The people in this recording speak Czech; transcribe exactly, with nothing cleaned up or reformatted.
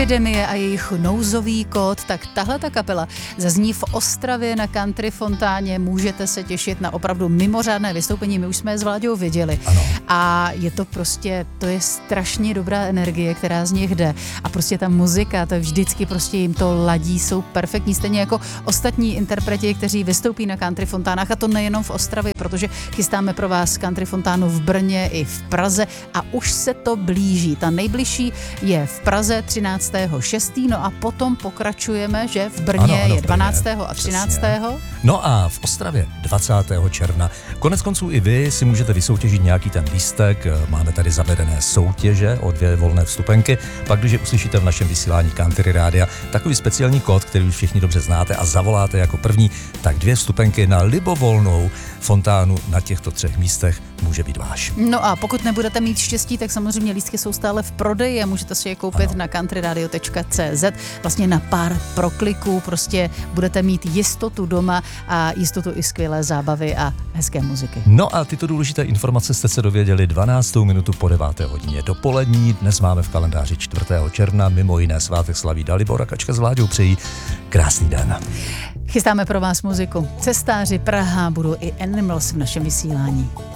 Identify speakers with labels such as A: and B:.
A: Epidemie a jejich nouzový kód, tak tahle ta kapela zazní v Ostravě na Country Fontáně. Můžete se těšit na opravdu mimořádné vystoupení. My už jsme je s Vláďou viděli.
B: Ano.
A: A je to prostě, to je strašně dobrá energie, která z nich jde. A prostě ta muzika, to je vždycky prostě jim to ladí, jsou perfektní. Stejně jako ostatní interpreti, kteří vystoupí na Country Fontánách, a to nejenom v Ostravě, protože chystáme pro vás Country Fontánu v Brně i v Praze a už se to blíží. Ta nejbližší je v Praze třináctého šestého No a potom pokračujeme, že v Brně
B: ano, ano,
A: je
B: v Brně,
A: dvanáctého a třináctého
B: No a v Ostravě dvacátého června Konec konců i vy si můžete vysoutěžit nějaký ten lístek. Máme tady zavedené soutěže o dvě volné vstupenky. Pak, když uslyšíte v našem vysílání Country Rádia takový speciální kód, který už všichni dobře znáte a zavoláte jako první, tak dvě vstupenky na libovolnou fontánu na těchto třech místech může být váš.
A: No a pokud nebudete mít štěstí, tak samozřejmě lístky jsou stále v prodeji a můžete si je koupit ano. na country radio tečka cé zet. Vlastně na pár prokliků prostě budete mít jistotu doma a jistotu i skvělé zábavy a hezké muziky.
B: No a tyto důležité informace jste se dověděli dvanáctou minutu po deváté hodině dopolední. Dnes máme v kalendáři čtvrtého června, mimo jiné svátek slaví Dalibor a Kačka s Vláďou přejí krásný den.
A: Chystáme pro vás muziku. Cestáři Praha, budou i Animals v našem vysílání.